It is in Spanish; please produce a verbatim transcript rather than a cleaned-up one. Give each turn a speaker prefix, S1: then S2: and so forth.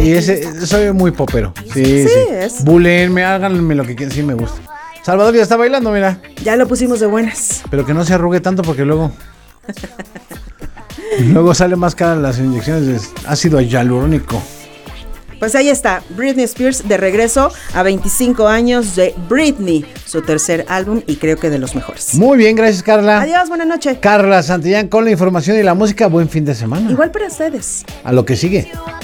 S1: Y ese, soy muy popero. Sí,
S2: Sí,
S1: sí.
S2: es.
S1: Bulenme, háganme lo que quieran, sí me gusta. Salvador ya está bailando, mira.
S2: Ya lo pusimos de buenas.
S1: Pero que no se arrugue tanto porque luego... luego sale más caras las inyecciones de ácido hialurónico.
S2: Pues ahí está, Britney Spears de regreso a veinticinco años de Britney, su tercer álbum y creo que de los mejores.
S1: Muy bien, gracias Carla.
S2: Adiós, buenas noches.
S1: Carla Santillán con la información y la música. Buen fin de semana.
S2: Igual para ustedes.
S1: A lo que sigue.